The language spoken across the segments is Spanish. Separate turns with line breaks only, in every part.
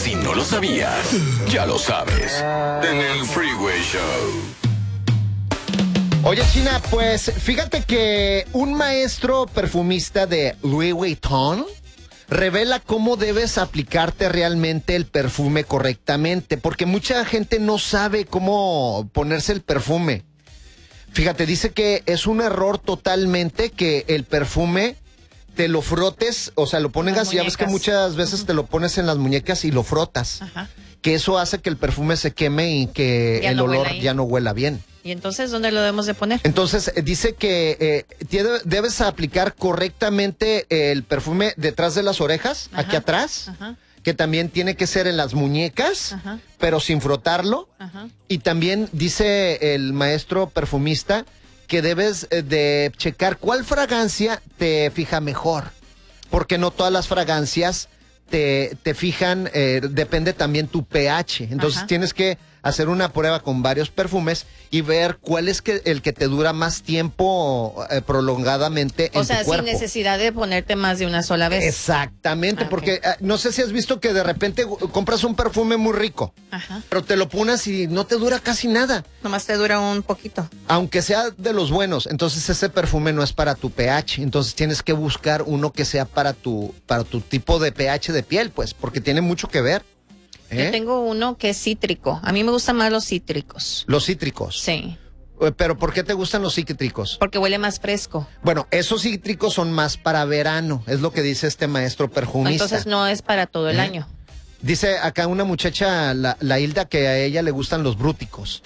Si no lo sabías, ya lo sabes. En el Freeway Show.
Oye, China, pues fíjate que un maestro perfumista de Louis Vuitton revela cómo debes aplicarte realmente el perfume correctamente, porque mucha gente no sabe cómo ponerse el perfume. Fíjate, dice que es un error totalmente que el perfume te lo frotes, o sea, lo pongas, ya ves que muchas veces te lo pones en las muñecas y lo frotas. Ajá. Que eso hace que el perfume se queme y que el olor ya no huela bien.
¿Y entonces dónde lo debemos de poner?
Entonces dice que debes aplicar correctamente el perfume detrás de las orejas, aquí atrás, que también tiene que ser en las muñecas, pero sin frotarlo. Y también dice el maestro perfumista que debes de checar cuál fragancia te fija mejor, porque no todas las fragancias te fijan, depende también tu pH. Entonces tienes que hacer una prueba con varios perfumes y ver cuál es el que te dura más tiempo prolongadamente en tu cuerpo. O sea,
sin necesidad de ponerte más de una sola vez.
Exactamente, porque no sé si has visto que de repente compras un perfume muy rico, pero te lo pones y no te dura casi nada.
Nomás te dura un poquito.
Aunque sea de los buenos, entonces ese perfume no es para tu pH, entonces tienes que buscar uno que sea para tu tipo de pH de piel, pues, porque tiene mucho que ver.
Yo tengo uno que es cítrico. A mí me gustan más los cítricos.
¿Los cítricos?
Sí.
¿Pero por qué te gustan los cítricos?
Porque huele más fresco.
Bueno, esos cítricos son más para verano, es lo que dice este maestro perfumista.
Entonces no es para todo el año.
Dice acá una muchacha, la Hilda, que a ella le gustan los brúticos.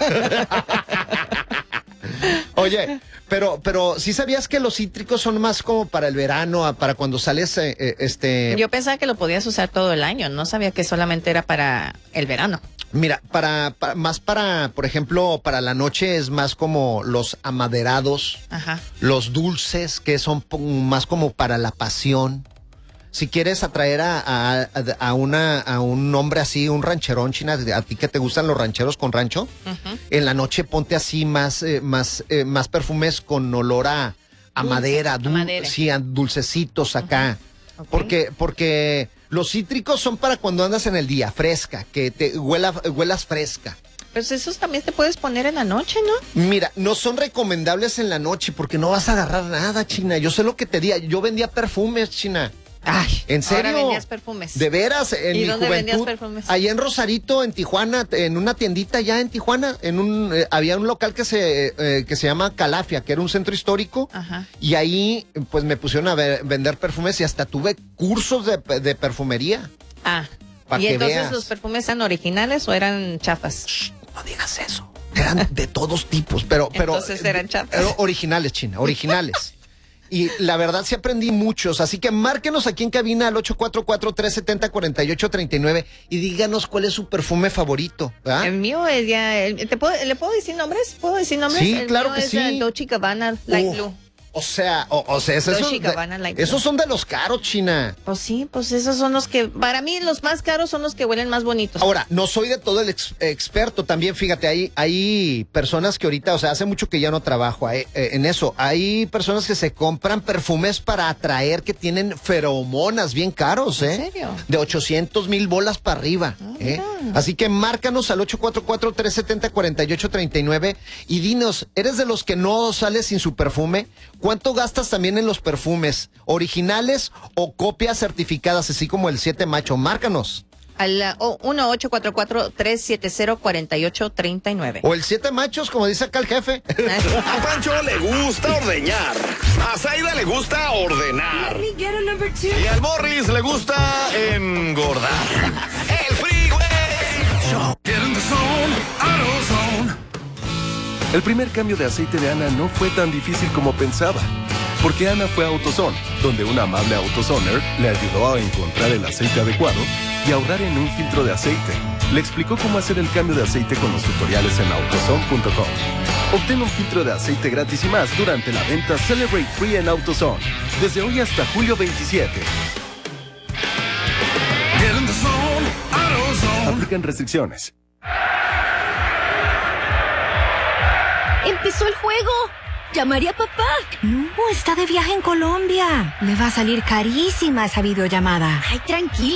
Oye, pero ¿sí sabías que los cítricos son más como para el verano, para cuando sales,
Yo pensaba que lo podías usar todo el año, no sabía que solamente era para el verano.
Mira, por ejemplo, para la noche es más como los amaderados, los dulces, que son más como para la pasión. Si quieres atraer a un hombre así, un rancherón, China, a ti que te gustan los rancheros con rancho, en la noche ponte así más perfumes con olor a madera, sí, a dulcecitos acá. Porque los cítricos son para cuando andas en el día, fresca, que te huelas fresca.
Pues esos también te puedes poner en la noche, ¿no?
Mira, no son recomendables en la noche porque no vas a agarrar nada, China. Yo sé lo que te diga, yo vendía perfumes, China.
Ay,
¿en serio?
Ahora vendías perfumes.
De veras, en mi
dónde
juventud.
vendías perfumes?
Allá en Rosarito, en Tijuana, en una tiendita allá en Tijuana, había un local que se llama Calafia, que era un centro histórico, y ahí pues me pusieron a vender perfumes y hasta tuve cursos de perfumería.
¿Y entonces los perfumes eran originales o eran chafas?
Shh, no digas eso. Eran de todos tipos, pero
entonces eran chafas.
Pero originales, China, originales. Y la verdad sí aprendí muchos, así que márquenos aquí en cabina al 844-370-4839 y díganos cuál es su perfume favorito, ¿verdad?
El mío es ya, ¿le puedo decir nombres? ¿Puedo decir nombres?
Sí, claro que sí.
El Dolce & Gabbana Light Blue.
O sea, esos son de los caros, China.
Pues sí, pues esos son los que, para mí los más caros son los que huelen más bonitos.
Ahora, no soy de todo el experto también, fíjate, hay personas que ahorita, o sea, hace mucho que ya no trabajo en eso. Hay personas que se compran perfumes para atraer, que tienen feromonas bien caros,
¿En serio?
De 800,000 bolas para arriba, Así que márcanos al 844-370-4839 y dinos, ¿eres de los que no sales sin su perfume? ¿Cuánto gastas también en los perfumes? ¿Originales o copias certificadas, así como el 7 Macho? Márcanos.
Al 1-844-370-4839.
O el 7 Machos, como dice acá el jefe.
A Pancho le gusta ordeñar. A Zaida le gusta ordenar. Y al Morris le gusta engordar. El Freeway Show. Get in the zone, AutoZone.
El primer cambio de aceite de Ana no fue tan difícil como pensaba, porque Ana fue a AutoZone, donde un amable AutoZoner le ayudó a encontrar el aceite adecuado y ahorrar en un filtro de aceite. Le explicó cómo hacer el cambio de aceite con los tutoriales en AutoZone.com. Obtén un filtro de aceite gratis y más durante la venta Celebrate Free en AutoZone, desde hoy hasta julio 27.
Get in the zone, AutoZone.
Aplican restricciones.
¡Empezó el juego! ¿Llamaré a papá?
No, está de viaje en Colombia. Le va a salir carísima esa videollamada.
Ay, tranquila.